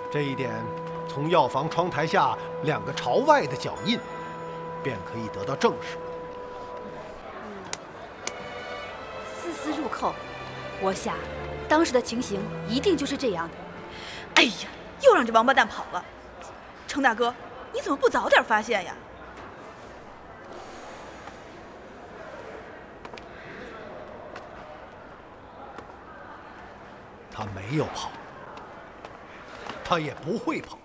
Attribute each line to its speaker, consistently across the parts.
Speaker 1: 这一点，从药房窗台下2个朝外的脚印，便可以得到证实。
Speaker 2: 丝丝入扣，我想，当时的情形一定就是这样的。
Speaker 3: 哎呀，又让这王八蛋跑了！程大哥，你怎么不早点发现呀？
Speaker 1: 他没有跑，他也不会跑。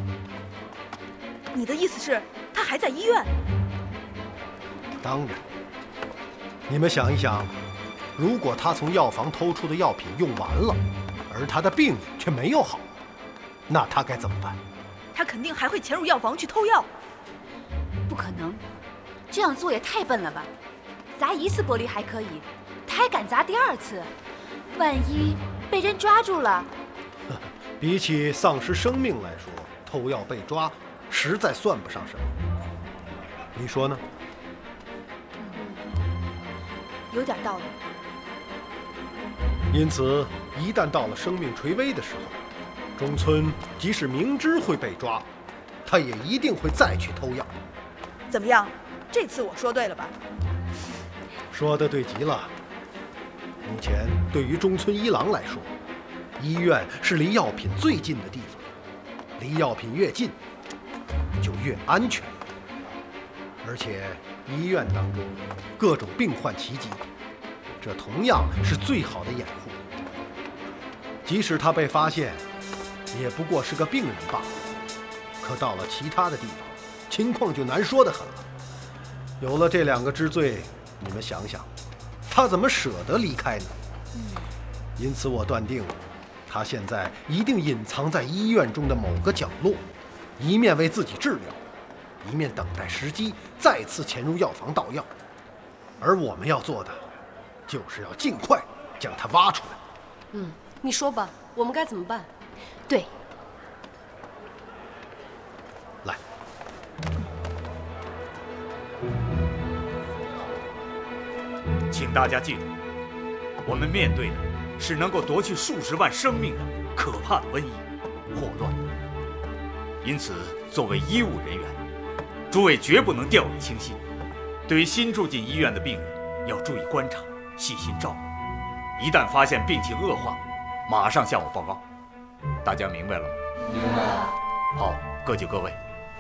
Speaker 3: 你的意思是，他还在医院？
Speaker 1: 当然，你们想一想，如果他从药房偷出的药品用完了，而他的病却没有好，那他该怎么办？
Speaker 3: 他肯定还会潜入药房去偷药。
Speaker 2: 不可能，这样做也太笨了吧！砸1次玻璃还可以，他还敢砸第2次，万一被人抓住了。
Speaker 1: 比起丧失生命来说，偷药被抓实在算不上什么。你说呢？
Speaker 2: 有点道理。
Speaker 1: 因此，一旦到了生命垂危的时候，中村即使明知会被抓，他也一定会再去偷药。
Speaker 3: 怎么样？这次我说对了吧？
Speaker 1: 说得对极了。目前对于中村一郎来说，医院是离药品最近的地方，离药品越近，就越安全。而且医院当中各种病患齐集，这同样是最好的掩护。即使他被发现，也不过是个病人罢了。可到了其他的地方，情况就难说得很了。有了这2个之最，你们想想，他怎么舍得离开呢？因此我断定，他现在一定隐藏在医院中的某个角落，一面为自己治疗，一面等待时机再次潜入药房盗药。而我们要做的，就是要尽快将他挖出来。
Speaker 4: 你说吧，我们该怎么办？
Speaker 2: 对，
Speaker 1: 来，
Speaker 5: 请大家记住，我们面对的是能够夺去数十万生命的可怕的瘟疫霍乱。因此，作为医务人员，诸位绝不能掉以轻心。对于新住进医院的病人，要注意观察，细心照顾。一旦发现病情恶化，马上向我报告。大家明白了吗？
Speaker 6: 明白了。
Speaker 5: 好，各就各位。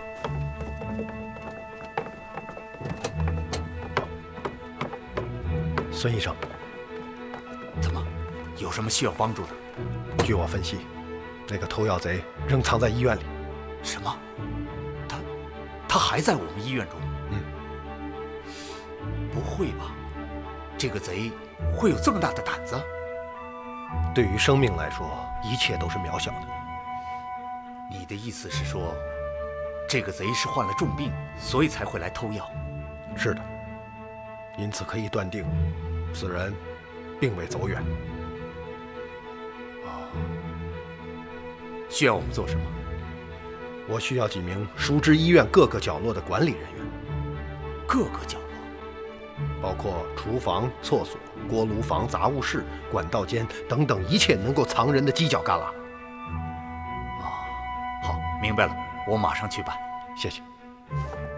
Speaker 1: 孙医生，
Speaker 5: 怎么，有什么需要帮助的？
Speaker 1: 据我分析，那个偷药贼仍藏在医院里。
Speaker 5: 什么？他还在我们医院中？不会吧？这个贼会有这么大的胆子？
Speaker 1: 对于生命来说，一切都是渺小的。
Speaker 5: 你的意思是说，这个贼是患了重病，所以才会来偷药？
Speaker 1: 是的，因此可以断定，此人并未走远。
Speaker 5: 需要我们做什么？
Speaker 1: 我需要几名熟知医院各个角落的管理人员。
Speaker 5: 各个角落？
Speaker 1: 包括厨房、厕所、锅炉房、杂物室、管道间等等一切能够藏人的犄角旮旯。
Speaker 5: 好，明白了，我马上去办。
Speaker 1: 谢谢。